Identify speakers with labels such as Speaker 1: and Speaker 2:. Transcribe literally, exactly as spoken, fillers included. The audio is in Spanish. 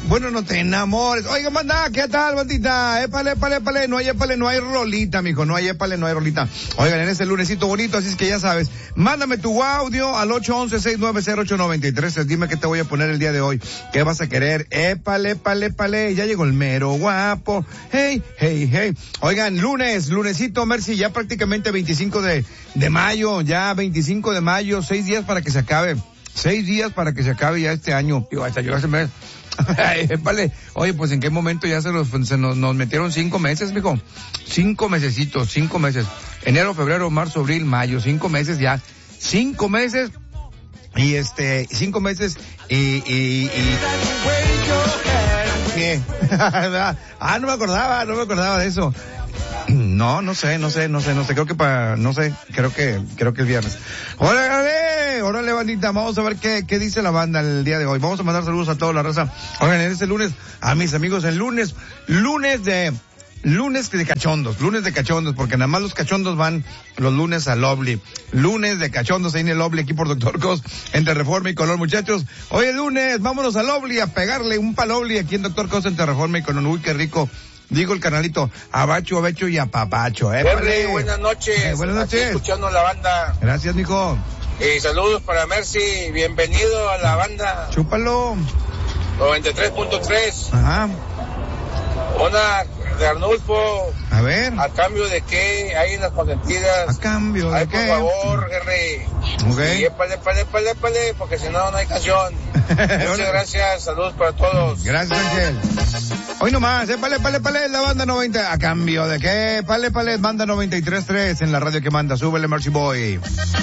Speaker 1: Bueno, no te enamores. Oiga, manda, ¿qué tal, bandita? Épale, épale, épale, no hay épale, no hay rolita, mijo, no hay épale, no hay rolita. Oigan, en este lunesito bonito, así es que ya sabes, mándame tu audio al ocho once, seis nueve cero, ocho nueve tres, dime qué te voy a poner el día de hoy, qué vas a querer, épale, épale, épale, ya llegó el mero guapo, hey, hey, hey. Oigan, lunes, lunesito, Mercy, ya prácticamente veinticinco de, de mayo, ya veinticinco de mayo, seis días para que se acabe, seis días para que se acabe ya este año, digo, hasta yo ese mes. Vale. Oye, pues en qué momento ya se, los, se nos, nos metieron cinco meses, mijo. Cinco mesecitos, cinco meses. Enero, febrero, marzo, abril, mayo, cinco meses ya. Cinco meses. Y este, cinco meses y, y, y. ¿Qué? Ah, no me acordaba, no me acordaba de eso. No, no sé, no sé, no sé, no sé, creo que para, no sé, creo que, creo que el viernes. ¡Órale! ¡Órale, bandita! Vamos a ver qué, qué dice la banda el día de hoy. Vamos a mandar saludos a toda la raza. Oigan, en este lunes, a mis amigos, el lunes, lunes de, lunes de cachondos, lunes de cachondos, porque nada más los cachondos van los lunes a Lovely. Lunes de cachondos ahí en el Lovely, aquí por Doctor Cos, entre Reforma y Color, muchachos. Hoy es lunes, vámonos a Lovely, a pegarle un palobly aquí en Doctor Cos, entre Reforma y Color. Uy, qué rico. Digo el canalito, abacho, abacho y apapacho, eh.
Speaker 2: Henry, buenas noches.
Speaker 1: Eh, buenas noches.
Speaker 2: Aquí escuchando la banda.
Speaker 1: Gracias, mijo.
Speaker 2: Y saludos para Mercy, bienvenido a la banda.
Speaker 1: Chúpalo.
Speaker 2: noventa y tres punto tres.
Speaker 1: Ajá.
Speaker 2: Una de Arnulfo.
Speaker 1: A ver.
Speaker 2: ¿A cambio de qué hay en las consentidas?
Speaker 1: ¿A cambio de
Speaker 2: Ay,
Speaker 1: qué?
Speaker 2: por favor, Henry.
Speaker 1: Ok.
Speaker 2: Y épale, épale, épale, épale, porque si no, no hay canción. Muchas gracias, saludos para todos.
Speaker 1: Gracias, Ángel. Hoy nomás, eh, pale, pale, pale, la banda noventa, ¿a cambio de qué? Pale, pale, banda noventa y tres punto tres en la radio que manda, súbele, Marcy Boy.